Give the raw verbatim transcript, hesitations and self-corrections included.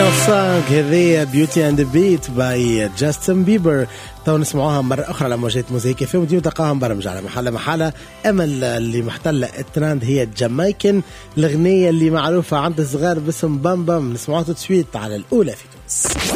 سونغ هذه بيوتي اند بيت باي جاستن بيبر. تو نسمعوها مرة أخرى على موجات موزيكا في وديو تلقاهم برمج على محلة محلة. أمل اللي محتلة الترند هي جامايكن، الأغنية اللي معروفة عند الصغار باسم بام بام. نسمعوها تسويت على الأولى في تونس.